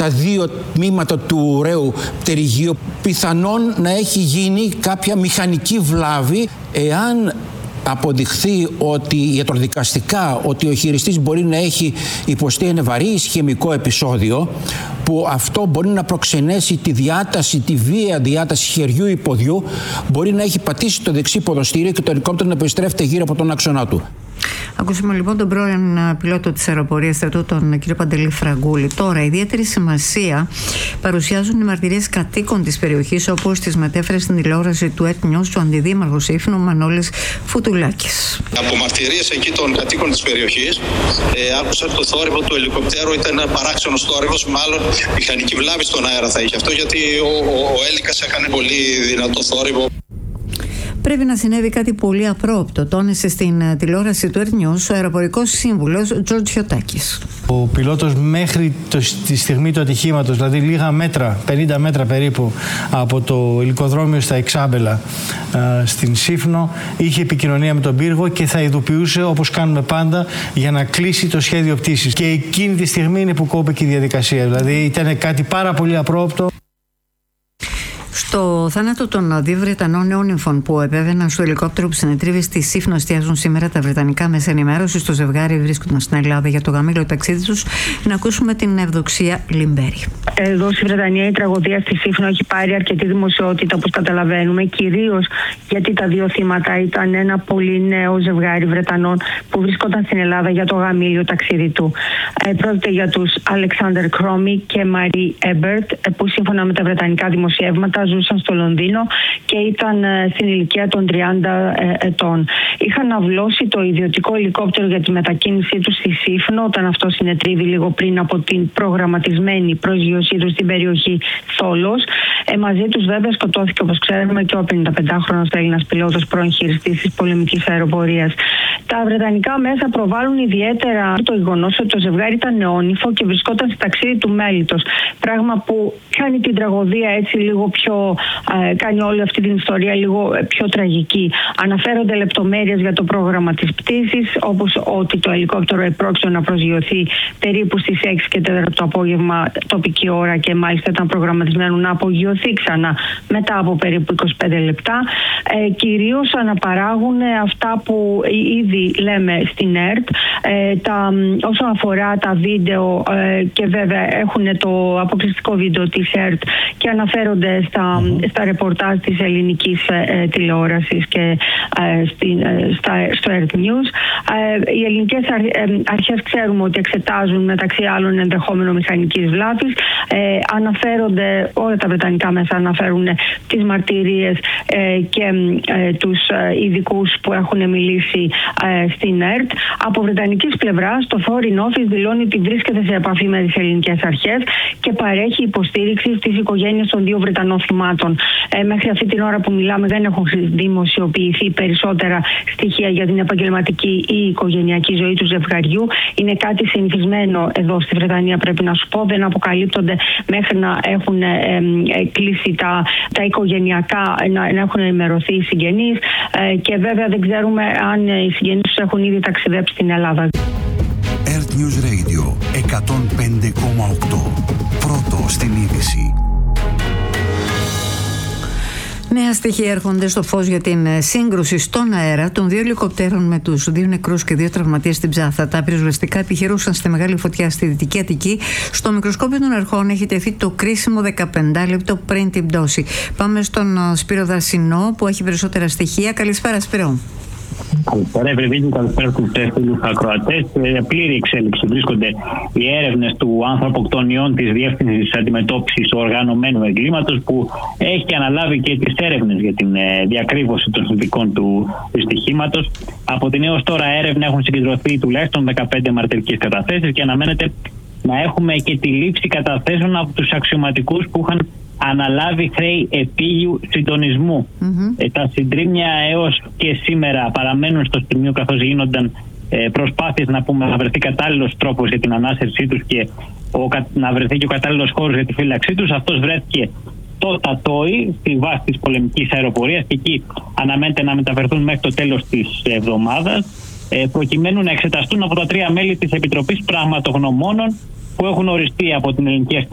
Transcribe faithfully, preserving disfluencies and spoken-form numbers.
στα δύο τμήματα του ωραίου πτερυγίου. Πιθανόν να έχει γίνει κάποια μηχανική βλάβη, εάν αποδειχθεί ότι ιατροδικαστικά ότι ο χειριστής μπορεί να έχει υποστεί ένα βαρύ ισχυμικό επεισόδιο, που αυτό μπορεί να προξενέσει τη διάταση, τη βία διάταση χεριού ή ποδιού, μπορεί να έχει πατήσει το δεξί ποδοστήριο και το ελικόπτερο να περιστρέφεται γύρω από τον άξονά του. Ακούσαμε λοιπόν τον πρώην πιλότο της αεροπορίας στρατού, τον κύριο Παντελή Φραγκούλη. Τώρα, ιδιαίτερη σημασία παρουσιάζουν οι μαρτυρίες κατοίκων της περιοχής, όπως τις μετέφερε στην τηλεόραση του Earth News του αντιδήμαρχος Ήφνου Μανώλης Φουτουλάκης. Από μαρτυρίες εκεί των κατοίκων της περιοχής, ε, άκουσα το θόρυβο του ελικοπτέρου, ήταν ένα παράξενος θόρυβος, μάλλον μηχανική βλάβη στον αέρα θα είχε αυτό, γιατί ο, ο, ο Έλικας έκανε πολύ δυνατό θόρυβο. Πρέπει να συνέβη κάτι πολύ απρόοπτο, τόνισε στην τηλεόραση του Earth News ο αεροπορικός σύμβουλος Τζορτζ Χιωτάκης. Ο πιλότος μέχρι το, τη στιγμή του ατυχήματος, δηλαδή λίγα μέτρα, πενήντα μέτρα περίπου από το υλικοδρόμιο στα Εξάμπελα ε, στην Σύφνο, είχε επικοινωνία με τον πύργο και θα ειδοποιούσε, όπως κάνουμε πάντα, για να κλείσει το σχέδιο πτήσης. Και εκείνη τη στιγμή είναι που κόπηκε η διαδικασία. Δηλαδή ήταν κάτι πάρα πολύ απρόοπτο. Στο θάνατο των δύο Βρετανών νεόνυμφων που επέβαιναν στο ελικόπτερο που συνετρίβει στη Σύφνο, εστιάζουν σήμερα τα βρετανικά μέσα ενημέρωση. Στο ζευγάρι βρίσκονταν στην Ελλάδα για το γαμήλιο ταξίδι τους. Να ακούσουμε την Ευδοξία Λιμπέρη. Εδώ στη Βρετανία η τραγωδία στη Σύφνο έχει πάρει αρκετή δημοσιότητα, όπως καταλαβαίνουμε, κυρίως γιατί τα δύο θύματα ήταν ένα πολύ νέο ζευγάρι Βρετανών που βρίσκονταν στην Ελλάδα για το γαμήλιο ταξίδι του. Ε, πρόκειται για τους Αλεξάνδερ Κρόμι και Μαρί Έμπερτ, που σύμφωνα με τα βρετανικά δημοσιεύματα ζούσαν στο Λονδίνο και ήταν στην ηλικία των τριάντα ετών. Είχαν αυλώσει το ιδιωτικό ελικόπτερο για τη μετακίνησή τους στη Σύφνο όταν αυτό συνετρίβει λίγο πριν από την προγραμματισμένη προσγείωσή τους στην περιοχή Θόλος. Ε, μαζί τους βέβαια σκοτώθηκε, όπως ξέρουμε, και ο πενηνταπεντάχρονος Έλληνας πιλότος, πρώην χειριστής της πολεμικής αεροπορίας. Τα βρετανικά μέσα προβάλλουν ιδιαίτερα το γεγονός ότι το ζευγάρι ήταν νεόνυμφο και βρισκόταν σε ταξίδι του μέλιτος. Πράγμα που κάνει την τραγωδία έτσι λίγο πιο, ε, κάνει όλη αυτή την ιστορία λίγο πιο τραγική. Αναφέρονται λεπτομέρειες για το πρόγραμμα της πτήσης, όπως ότι το ελικόπτερο επρόκειτο να προσγειωθεί περίπου στις έξι και τέσσερα το απόγευμα τοπική ώρα και μάλιστα ήταν προγραμματισμένο να απογειωθεί ξανά μετά από περίπου είκοσι πέντε λεπτά. Ε, κυρίως αναπαράγουν αυτά που ήδη λέμε στην ΕΡΤ, ε, τα, όσον αφορά τα βίντεο ε, και βέβαια έχουν το αποκλειστικό βίντεο της ΕΡΤ και αναφέρονται στα, mm-hmm. στα ρεπορτάζ της ελληνικής ε, τηλεόρασης και ε, στην, ε, στα, στο Earth News. Ε, οι ελληνικές αρχ, ε, αρχές ξέρουμε ότι εξετάζουν μεταξύ άλλων ενδεχόμενο μηχανικής βλάβης. Ε, αναφέρονται, όλα τα βρετανικά μέσα αναφέρουν τις μαρτυρίες ε, και ε, τους ειδικούς που έχουν μιλήσει ε, στην ΕΡΤ. Από βρετανικής πλευράς το Foreign Office δηλώνει ότι βρίσκεται σε επαφή με τις ελληνικές αρχές και παρέχει υποστήριξη στις οικογένειες των δύο Βρετανών θυμάτων. Ε, μέχρι αυτή την ώρα που μιλάμε δεν έχουν δημοσιοποιηθεί περισσότερα στοιχεία για την επαγγελματική ή οικογενειακή ζωή του ζευγαριού. Είναι κάτι συνηθισμένο εδώ στη Βρετανία, πρέπει να σου πω. Δεν αποκαλύπτονται μέχρι να έχουν ε, ε, κλείσει τα, τα οικογενειακά, να, να έχουν ενημερωθεί οι συγγενείς ε, και βέβαια δεν ξέρουμε αν οι συγγενείς τους έχουν ήδη ταξιδέψει στην Ελλάδα. Earth News Radio εκατόν πέντε κόμμα οκτώ. Πρώτο στην είδηση. Νέα στοιχεία έρχονται στο φως για την σύγκρουση στον αέρα των δύο ελικοπτέρων με τους δύο νεκρούς και δύο τραυματίες στην Ψάθα. Τα πυροσβεστικά επιχειρούσαν στη μεγάλη φωτιά στη Δυτική Αττική. Στο μικροσκόπιο των αρχών έχει τεθεί το κρίσιμο δεκαπέντε λεπτό πριν την πτώση. Πάμε στον Σπύρο Δαρσινό που έχει περισσότερα στοιχεία. Καλησπέρα, Σπύρο. Καλησπέρα, Ευρεβίνη, καλησπέρα στους φίλους ακροατές. Σε πλήρη εξέλιξη βρίσκονται οι έρευνες του ανθρωποκτονιών της Διεύθυνσης Αντιμετώπισης Οργανωμένου Εγκλήματος, που έχει αναλάβει και τις έρευνες για την διακρύβωση των συνθηκών του δυστυχήματος. Από την έως τώρα έρευνα έχουν συγκεντρωθεί τουλάχιστον δεκαπέντε μαρτυρικές καταθέσεις και αναμένεται να έχουμε και τη λήψη καταθέσεων από τους αξιωματικούς που είχαν αναλάβει χρέη επίγειου συντονισμού. Mm-hmm. Ε, τα συντρίμμια έως και σήμερα παραμένουν στο σημείο, καθώς γίνονταν ε, προσπάθειες να, πούμε, να βρεθεί κατάλληλος τρόπος για την ανάσερσή τους και ο, να βρεθεί και ο κατάλληλος χώρος για τη φύλαξή τους. Αυτός βρέθηκε στο Τατόι, στη βάση της πολεμικής αεροπορίας, και εκεί αναμένεται να μεταφερθούν μέχρι το τέλος της εβδομάδας, ε, προκειμένου να εξεταστούν από τα τρία μέλη της Επιτροπής Πραγματογνωμόνων που έχουν οριστεί από την ελληνική αστυνομία